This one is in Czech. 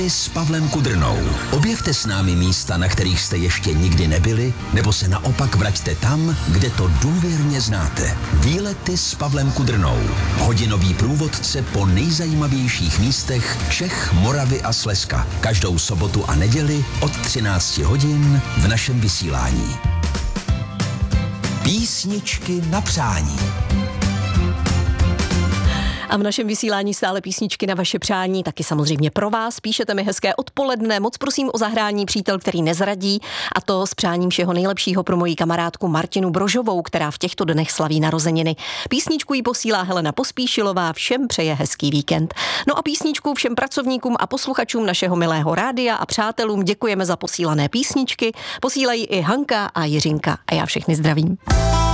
S Pavlem Kudrnou. Objevte s námi místa, na kterých jste ještě nikdy nebyli, nebo se naopak vraťte tam, kde to důvěrně znáte. Výlety s Pavlem Kudrnou. Hodinový průvodce po nejzajímavějších místech Čech, Moravy a Slezska. Každou sobotu a neděli od 13 hodin v našem vysílání. Písničky na přání. A v našem vysílání stále písničky na vaše přání, taky samozřejmě pro vás. Píšete mi hezké odpoledne, moc prosím o zahrání Přítel, který nezradí, a to s přáním všeho nejlepšího pro moji kamarádku Martinu Brožovou, která v těchto dnech slaví narozeniny. Písničku jí posílá Helena Pospíšilová, všem přeje hezký víkend. No a písničku všem pracovníkům a posluchačům našeho milého rádia a přátelům děkujeme za posílané písničky. Posílají i Hanka a Jiřinka a já všechny zdravím.